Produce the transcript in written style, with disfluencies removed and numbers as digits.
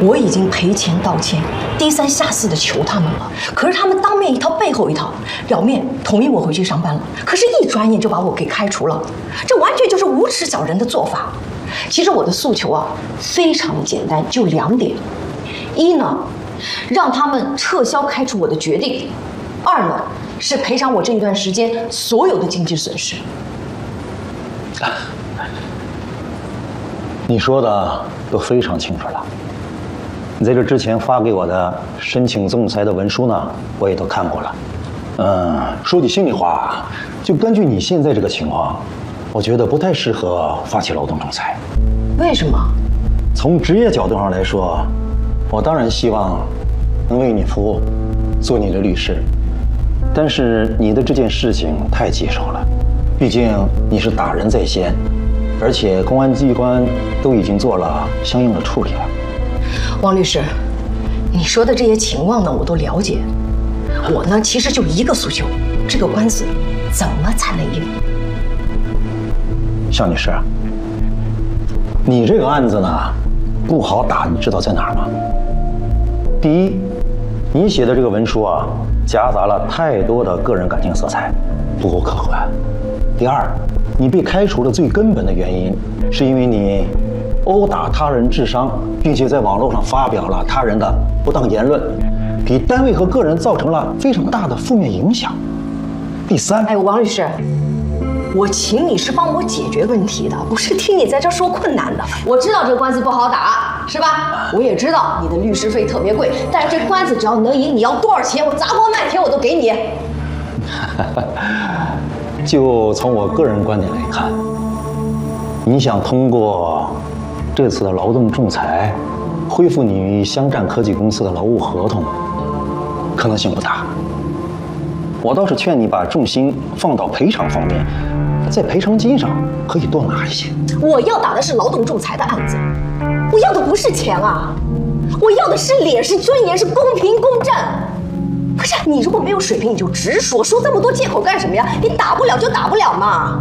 我已经赔钱道歉，低三下四的求他们了，可是他们当面一套背后一套，表面同意我回去上班了，可是一转眼就把我给开除了，这完全就是无耻小人的做法。其实我的诉求啊非常简单，就2点：一呢，让他们撤销开除我的决定；二呢，是赔偿我这一段时间所有的经济损失。 你说的都非常清楚了。你在这之前发给我的申请仲裁的文书呢，我也都看过了。说句心里话，就根据你现在这个情况，我觉得不太适合发起劳动仲裁。 为什么？ 从职业角度上来说，我当然希望能为你服务，做你的律师。但是你的这件事情太棘手了，毕竟你是打人在先，而且公安机关都已经做了相应的处理了。 王律师，你说的这些情况呢，我都了解。我呢，其实就一个诉求，这个官司怎么才能赢？ 向女士，你这个案子呢不好打，你知道在哪儿吗？第一，你写的这个文书啊，夹杂了太多的个人感情色彩，不够客观。第二，你被开除的最根本的原因，是因为你殴打他人致伤，并且在网络上发表了他人的不当言论，给单位和个人造成了非常大的负面影响。第三， 王律师，我请你是帮我解决问题的，不是听你在这说困难的。我知道这个官司不好打，是吧？我也知道你的律师费特别贵，但是这官司只要能赢，你要多少钱，我砸锅卖铁我都给你。 就从我个人观点来看，你想通过这次的劳动仲裁恢复你与湘湛科技公司的劳务合同，可能性不大。我倒是劝你把重心放到赔偿方面，在赔偿金上可以多拿一些。 我要打的是劳动仲裁的案子，我要的不是钱啊，我要的是脸，是尊严，是公平公正。不是，你如果没有水平，你就直说，说这么多借口干什么呀？你打不了就打不了嘛。